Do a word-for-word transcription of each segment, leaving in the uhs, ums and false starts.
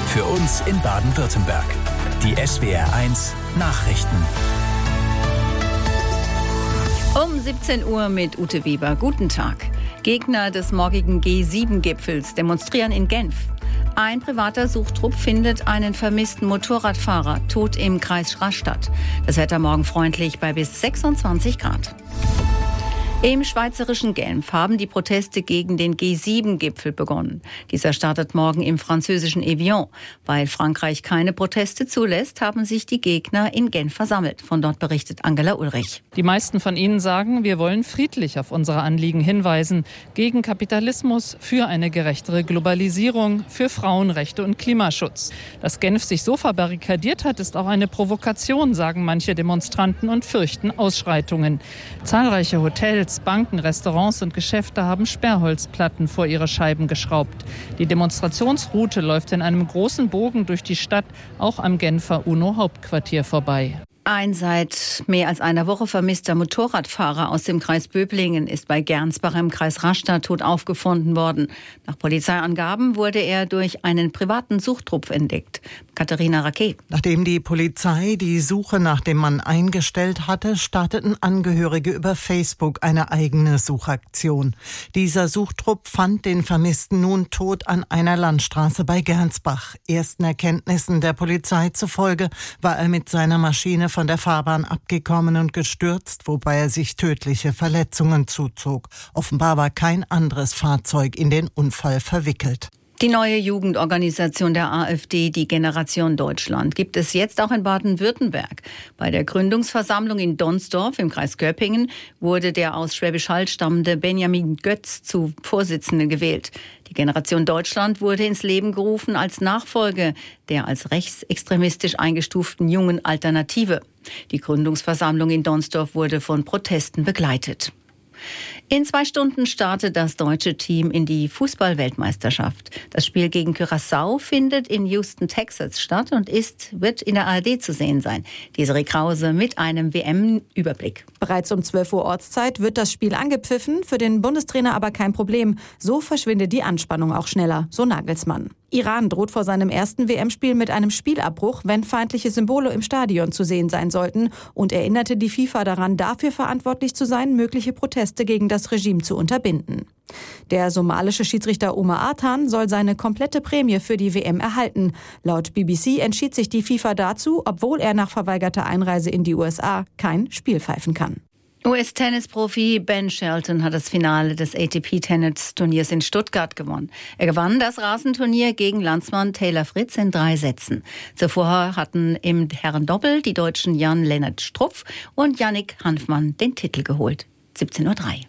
Für uns in Baden-Württemberg. Die S W R eins Nachrichten. Um siebzehn Uhr mit Ute Weber. Guten Tag. Gegner des morgigen G sieben Gipfels demonstrieren in Genf. Ein privater Suchtrupp findet einen vermissten Motorradfahrer tot im Kreis Rastatt. Das Wetter morgen freundlich bei bis sechsundzwanzig Grad. Im schweizerischen Genf haben die Proteste gegen den G sieben Gipfel begonnen. Dieser startet morgen im französischen Evian. Weil Frankreich keine Proteste zulässt, haben sich die Gegner in Genf versammelt. Von dort berichtet Angela Ulrich. Die meisten von ihnen sagen, wir wollen friedlich auf unsere Anliegen hinweisen. Gegen Kapitalismus, für eine gerechtere Globalisierung, für Frauenrechte und Klimaschutz. Dass Genf sich so verbarrikadiert hat, ist auch eine Provokation, sagen manche Demonstranten und fürchten Ausschreitungen. Zahlreiche Hotels, Banken, Restaurants und Geschäfte haben Sperrholzplatten vor ihre Scheiben geschraubt. Die Demonstrationsroute läuft in einem großen Bogen durch die Stadt, auch am Genfer UNO-Hauptquartier vorbei. Ein seit mehr als einer Woche vermisster Motorradfahrer aus dem Kreis Böblingen ist bei Gernsbach im Kreis Rastatt tot aufgefunden worden. Nach Polizeiangaben wurde er durch einen privaten Suchtrupp entdeckt. Katharina Raquet. Nachdem die Polizei die Suche nach dem Mann eingestellt hatte, starteten Angehörige über Facebook eine eigene Suchaktion. Dieser Suchtrupp fand den Vermissten nun tot an einer Landstraße bei Gernsbach. Ersten Erkenntnissen der Polizei zufolge war er mit seiner Maschine von der Fahrbahn abgekommen und gestürzt, wobei er sich tödliche Verletzungen zuzog. Offenbar war kein anderes Fahrzeug in den Unfall verwickelt. Die neue Jugendorganisation der AfD, die Generation Deutschland, gibt es jetzt auch in Baden-Württemberg. Bei der Gründungsversammlung in Donsdorf im Kreis Göppingen wurde der aus Schwäbisch Hall stammende Benjamin Götz zu Vorsitzenden gewählt. Die Generation Deutschland wurde ins Leben gerufen als Nachfolge der als rechtsextremistisch eingestuften Jungen Alternative. Die Gründungsversammlung in Donsdorf wurde von Protesten begleitet. In zwei Stunden startet das deutsche Team in die Fußball-Weltmeisterschaft. Das Spiel gegen Curaçao findet in Houston, Texas statt und ist, wird in der A R D zu sehen sein. Desiree Krause mit einem W M-Überblick. Bereits um zwölf Uhr Ortszeit wird das Spiel angepfiffen, für den Bundestrainer aber kein Problem. So verschwindet die Anspannung auch schneller, so Nagelsmann. Iran droht vor seinem ersten W M-Spiel mit einem Spielabbruch, wenn feindliche Symbole im Stadion zu sehen sein sollten, und erinnerte die FIFA daran, dafür verantwortlich zu sein, mögliche Proteste gegen das Regime zu unterbinden. Der somalische Schiedsrichter Omar Artan soll seine komplette Prämie für die W M erhalten. Laut B B C entschied sich die FIFA dazu, obwohl er nach verweigerter Einreise in die U S A kein Spiel pfeifen kann. U S-Tennisprofi Ben Shelton hat das Finale des A T P-Tennis-Turniers in Stuttgart gewonnen. Er gewann das Rasenturnier gegen Landsmann Taylor Fritz in drei Sätzen. Zuvor hatten im Herrendoppel die Deutschen Jan-Lennart Struff und Yannick Hanfmann den Titel geholt. siebzehn Uhr drei.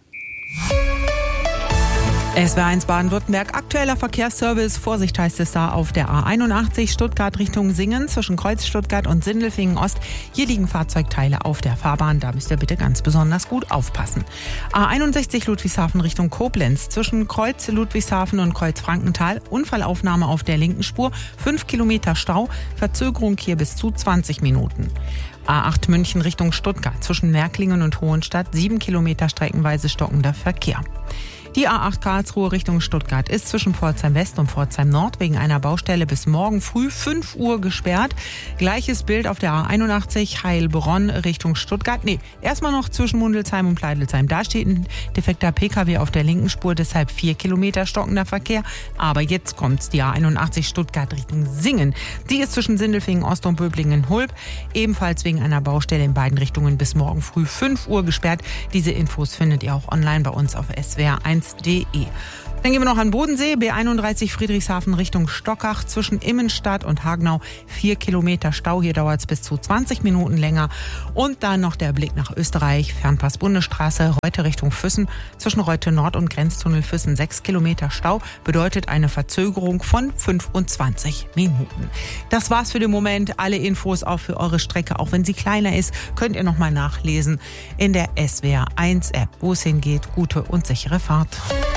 S W R eins Baden-Württemberg, aktueller Verkehrsservice. Vorsicht heißt es da auf der A einundachtzig Stuttgart Richtung Singen zwischen Kreuz Stuttgart und Sindelfingen Ost. Hier liegen Fahrzeugteile auf der Fahrbahn, da müsst ihr bitte ganz besonders gut aufpassen. A einundsechzig Ludwigshafen Richtung Koblenz zwischen Kreuz Ludwigshafen und Kreuz Frankenthal. Unfallaufnahme auf der linken Spur, fünf Kilometer Stau, Verzögerung hier bis zu zwanzig Minuten. A acht München Richtung Stuttgart zwischen Märklingen und Hohenstadt, sieben Kilometer streckenweise stockender Verkehr. Die A acht Karlsruhe Richtung Stuttgart ist zwischen Pforzheim West und Pforzheim Nord wegen einer Baustelle bis morgen früh fünf Uhr gesperrt. Gleiches Bild auf der A einundachtzig Heilbronn Richtung Stuttgart. Nee, erstmal noch zwischen Mundelsheim und Pleidelsheim. Da steht ein defekter P K W auf der linken Spur, deshalb vier Kilometer stockender Verkehr. Aber jetzt kommt's, die A einundachtzig Stuttgart Richtung Singen. Die ist zwischen Sindelfingen Ost und Böblingen-Hulb ebenfalls wegen einer Baustelle in beiden Richtungen bis morgen früh fünf Uhr gesperrt. Diese Infos findet ihr auch online bei uns auf S W R eins punkt de. Dann gehen wir noch an Bodensee, B einunddreißig Friedrichshafen Richtung Stockach zwischen Immenstadt und Hagenau. Vier Kilometer Stau, hier dauert es bis zu zwanzig Minuten länger. Und dann noch der Blick nach Österreich, Fernpass Bundesstraße, Reute Richtung Füssen. Zwischen Reute Nord und Grenztunnel Füssen sechs Kilometer Stau, bedeutet eine Verzögerung von fünfundzwanzig Minuten. Das war's für den Moment. Alle Infos auch für eure Strecke, auch wenn sie kleiner ist, könnt ihr nochmal nachlesen in der S W R eins App. Wo es hingeht, gute und sichere Fahrt.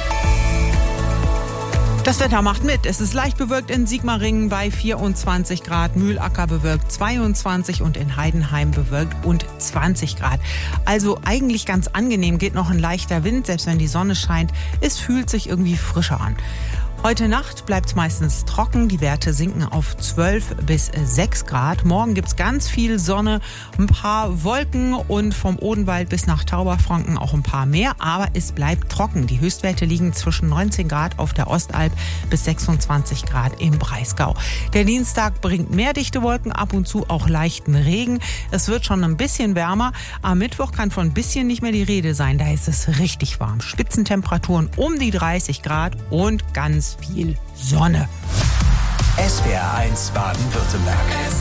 Das Wetter macht mit. Es ist leicht bewölkt in Sigmaringen bei vierundzwanzig Grad, Mühlacker bewölkt zweiundzwanzig und in Heidenheim bewölkt und zwanzig Grad. Also eigentlich ganz angenehm, geht noch ein leichter Wind, selbst wenn die Sonne scheint. Es fühlt sich irgendwie frischer an. Heute Nacht bleibt es meistens trocken. Die Werte sinken auf zwölf bis sechs Grad. Morgen gibt es ganz viel Sonne, ein paar Wolken und vom Odenwald bis nach Tauberfranken auch ein paar mehr. Aber es bleibt trocken. Die Höchstwerte liegen zwischen neunzehn Grad auf der Ostalb bis sechsundzwanzig Grad im Breisgau. Der Dienstag bringt mehr dichte Wolken, ab und zu auch leichten Regen. Es wird schon ein bisschen wärmer. Am Mittwoch kann von ein bisschen nicht mehr die Rede sein. Da ist es richtig warm. Spitzentemperaturen um die dreißig Grad und ganz viel Sonne. S W R eins Baden-Württemberg.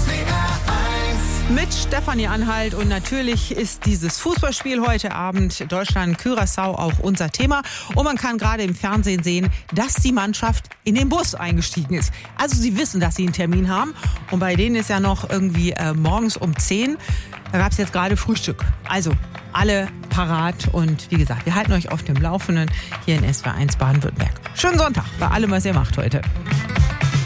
Mit Stefanie Anhalt und natürlich ist dieses Fußballspiel heute Abend Deutschland-Curaçao auch unser Thema. Und man kann gerade im Fernsehen sehen, dass die Mannschaft in den Bus eingestiegen ist. Also sie wissen, dass sie einen Termin haben und bei denen ist ja noch irgendwie äh, morgens um zehn. Da gab es jetzt gerade Frühstück. Also alle parat und wie gesagt, wir halten euch auf dem Laufenden hier in S W R eins Baden-Württemberg. Schönen Sonntag bei allem, was ihr macht heute.